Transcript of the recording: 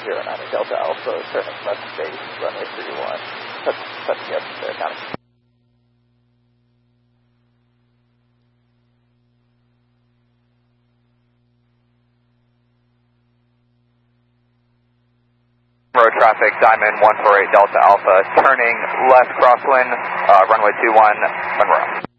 09 Delta Alpha, turning left base, runway 31, touching up to County. Road traffic, Diamond 148 Delta Alpha, turning left crosswind, runway 21, Monroe.